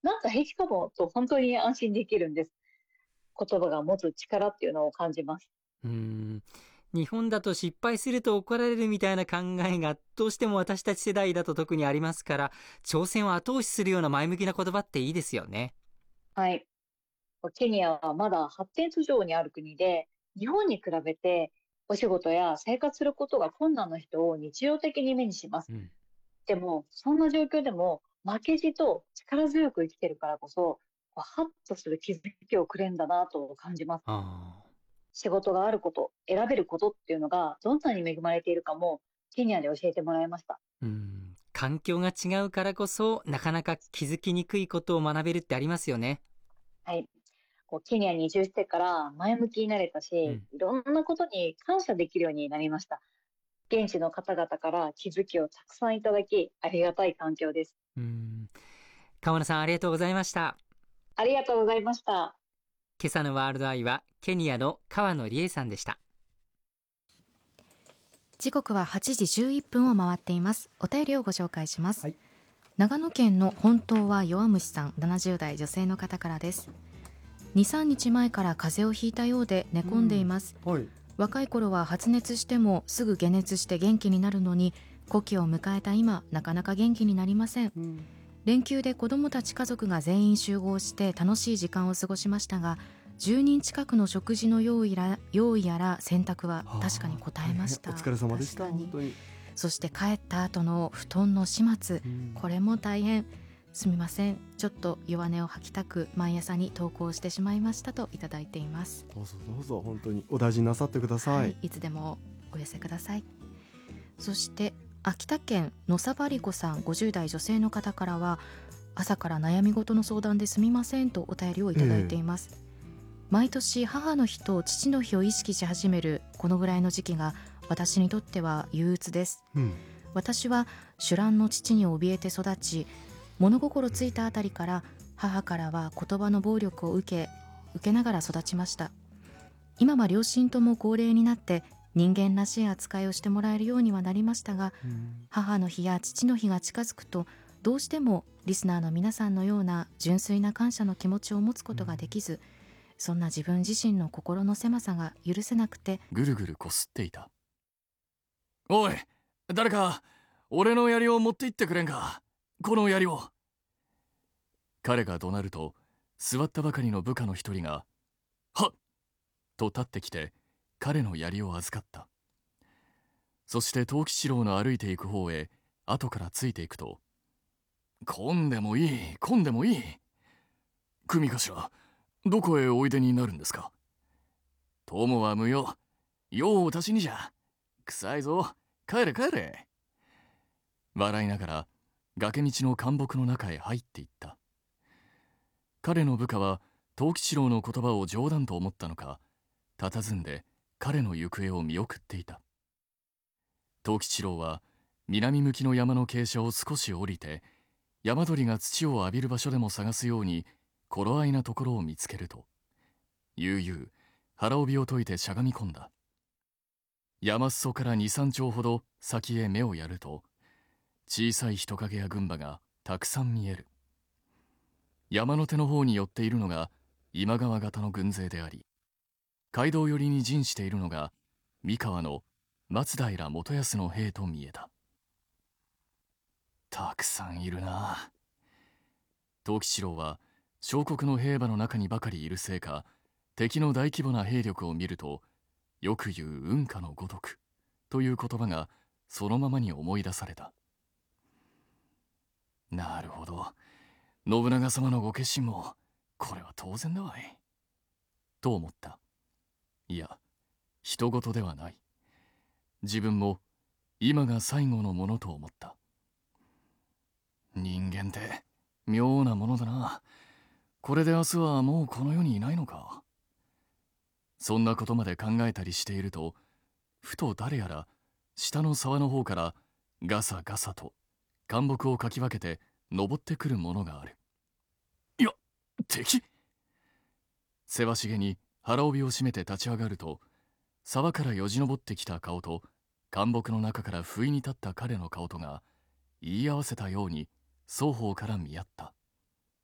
なんか平気かもと本当に安心できるんです。言葉が持つ力っていうのを感じます。 うーん。日本だと失敗すると怒られるみたいな考えがどうしても私たち世代だと特にありますから、挑戦を後押しするような前向きな言葉っていいですよね。 はい。ケニアはまだ発展途上にある国で、日本に比べてお仕事や生活することが困難な人を日常的に目にします。 うん。 でも、そんな状況でも負けじと力強く生きてるからこそ、ハッとする気づきをくれるんだなと感じます。 ああ。 仕事があること、選べることっていうのがどんなに恵まれているかもケニアで教えてもらいました。 うん。環境が違うからこそ、なかなか気づきにくいことを学べるってありますよね。 はい。ケニアに移住してから前向きになれたし、 うん。 いろんなことに感謝できるようになりました。現地の方々から気づきをたくさんいただき、ありがたい環境です。 うん。川名さん、ありがとうございました。 ありがとうございました。 今朝のワールドアイは、ケニアの川野理恵さんでした。 時刻は8時11分を回っています。お便りをご紹介します。 はい。 長野県の本当は弱虫さん、70代女性の方からです。2、3日前から風邪をひいたようで寝込んでいます。 はい。 若い頃は発熱してもすぐ解熱して元気になるのに、古希を迎えた今なかなか元気になりません。連休で子どもたち家族が全員集合して楽しい時間を過ごしましたが、10人近くの食事の用意やら洗濯は確かに応えました。 お疲れ様でした。 確かに。 本当に。 そして帰った後の布団の始末、これも大変。すみません、ちょっと弱音を吐きたく毎朝に投稿してしまいましたといただいています。 どうぞどうぞ、本当にお大事になさってください。 はい、いつでもお寄せください。そして秋田県野さばりこさん、50代女性の方からは、朝から悩み事の相談ですみませんとお便りをいただいています。毎年母の日と父の日を意識し始めるこのぐらいの時期が私にとっては憂鬱です。私は酒乱の父に怯えて育ち、物心ついたあたりから母からは言葉の暴力を受けながら育ちました。今は両親とも高齢になって人間らしい扱いをしてもらえるようにはなりましたが、母の日や父の日が近づくとどうしてもリスナーの皆さんのような純粋な感謝の気持ちを持つことができず、そんな自分自身の心の狭さが許せなくてぐるぐるこすっていた。おい、誰か俺の槍を持って行ってくれんか。この槍を。彼が怒鳴ると、座ったばかりの部下の一人がはっと立ってきて彼の槍を預かった。そして藤吉郎の歩いていく方へ後からついていくと、来んでもいい、来んでもいい。組頭、どこへおいでになるんですか。友は無用、用を足しにじゃ。臭いぞ、帰れ帰れ。笑いながら崖道の陥没の中へ入っていった。彼の部下は藤吉郎の言葉を冗談と思ったのか、佇んで彼の行方を見送っていた。藤吉郎は南向きの山の傾斜を少し降りて、山鳥が土を浴びる場所でも探すように頃合いなところを見つけると、悠々腹帯を解いてしゃがみ込んだ。山裾から2、3丁ほど先へ目をやると、小さい人影や群馬がたくさん見える。山の手の方に寄っているのが今川方の軍勢であり、街道寄りに陣しているのが三河の松平元康の兵と見えた。たくさんいるな。藤吉郎は小国の兵馬の中にばかりいるせいか、敵の大規模な兵力を見ると、よく言う雲下のごとくという言葉がそのままに思い出された。なるほど。信長様のご決心も、これは当然だわい。と思った。いや、人事ではない。自分も今が最後のものと思った。人間って妙なものだな。これで明日はもうこの世にいないのか。そんなことまで考えたりしていると、ふと誰やら下の沢の方からガサガサと陥没をかき分けて登ってくるものがある。いや、敵！せわしげに腹帯を締めて立ち上がると、沢からよじ登ってきた顔と陥没の中から不意に立った彼の顔とが言い合わせたように双方から見合った。